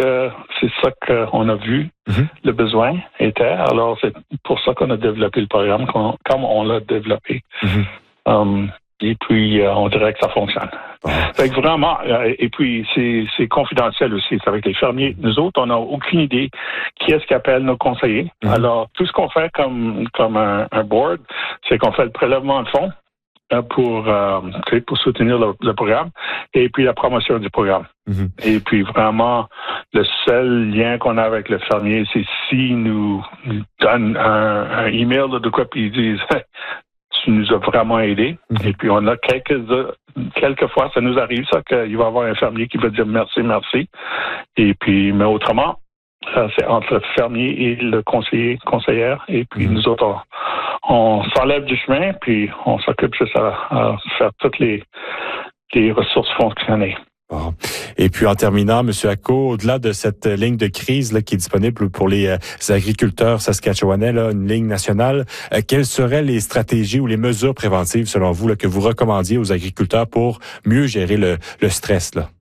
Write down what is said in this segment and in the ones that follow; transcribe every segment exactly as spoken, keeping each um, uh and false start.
que c'est ça qu'on a vu, mm-hmm. le besoin était. Alors, c'est pour ça qu'on a développé le programme comme on l'a développé. Mm-hmm. Um, et puis, euh, on dirait que ça fonctionne. Oh. Fait que vraiment, euh, et puis, c'est, c'est confidentiel aussi. C'est avec les fermiers. Nous autres, on n'a aucune idée qui est-ce qui appelle nos conseillers. Mm-hmm. Alors, tout ce qu'on fait comme, comme un, un board, c'est qu'on fait le prélèvement de fonds pour, euh, pour soutenir le, le programme et puis la promotion du programme. Mm-hmm. Et puis vraiment, le seul lien qu'on a avec le fermier, c'est s'il nous donne un, un email de quoi, puis ils disent « Tu nous as vraiment aidés. Mm-hmm. » Et puis on a quelques, quelques fois, ça nous arrive ça, qu'il va y avoir un fermier qui va dire « Merci, merci. » Et puis, mais autrement, ça, c'est entre le fermier et le conseiller, conseillère. Et puis mm-hmm. nous autres, on, on s'enlève du chemin, puis on s'occupe juste à, à faire toutes les, les ressources fonctionner. Bon. Et puis en terminant, M. Acco, au-delà de cette ligne de crise là, qui est disponible pour les, euh, les agriculteurs saskatchewanais, là, une ligne nationale, euh, quelles seraient les stratégies ou les mesures préventives, selon vous, là, que vous recommandiez aux agriculteurs pour mieux gérer le, le stress, là?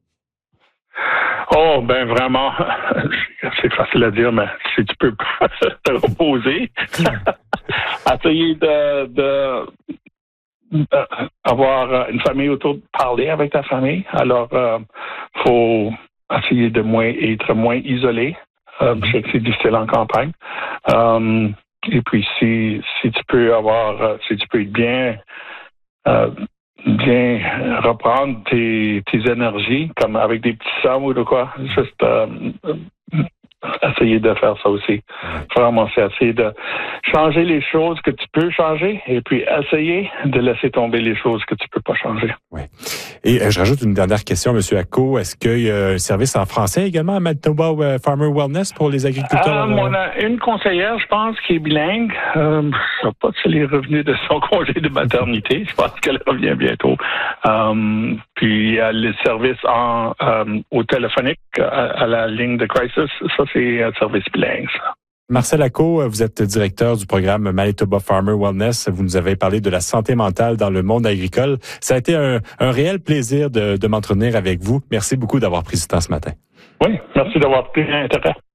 Oh, ben vraiment, c'est facile à dire, mais si tu peux te reposer, essayer de, de, de avoir une famille autour de parler avec ta famille. Alors, euh, faut essayer de moins être moins isolé. Euh, je sais que c'est difficile en campagne. Euh, et puis, si si tu peux avoir, si tu peux être bien euh, bien reprendre tes, tes énergies, comme avec des petits sommes ou de quoi. Juste euh, essayer de faire ça aussi. Vraiment, c'est essayer de changer les choses que tu peux changer et puis essayer de laisser tomber les choses que tu peux pas changer. Oui. Et euh, je rajoute une dernière question, M. Acco. Est-ce qu'il y a un service en français également à Manitoba euh, Farmer Wellness pour les agriculteurs? Euh, on a une conseillère, je pense, qui est bilingue. Euh, je ne sais pas si elle est revenue de son congé de maternité. Je pense qu'elle revient bientôt. Euh, puis il y a le service en, euh, au téléphonique à, à la ligne de crisis. Ça, c'est un service bilingue, ça. Marcel Acco, vous êtes directeur du programme Manitoba Farmer Wellness. Vous nous avez parlé de la santé mentale dans le monde agricole. Ça a été un, un réel plaisir de, de m'entretenir avec vous. Merci beaucoup d'avoir pris ce temps ce matin. Oui, merci d'avoir pris l'intérêt.